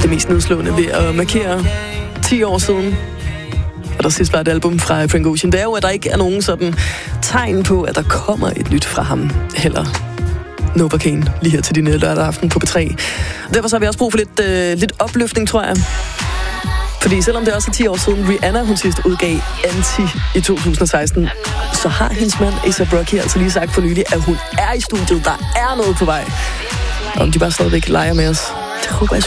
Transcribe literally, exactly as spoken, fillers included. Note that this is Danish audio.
det mest nedslående ved at markere ti år siden, og der sidst var et album fra Frank Ocean, det er jo, at der ikke er nogen sådan tegn på, at der kommer et nyt fra ham heller. Novocaine, lige her til din lørdag aften på P tre. Derfor så har vi også brug for lidt, øh, lidt opløftning, tror jeg. Fordi selvom det også er ti år siden, Rihanna, hun sidst udgav Anti i to tusind og seksten, så har hendes mand, A$AP Rocky, altså lige sagt for nylig, at hun er i studiet. Der er noget på vej. Om de bare stadigvæk leger med os, det håber jeg sgu.